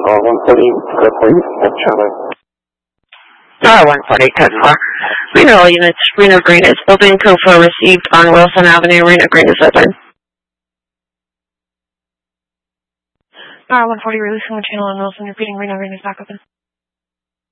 140, code 4, Charlie. 140, code 4. Reno all units, Reno Green is open, code 4 received on Wilson Avenue, Reno Green is open. 140, releasing the channel on Wilson, repeating Reno Green is back open.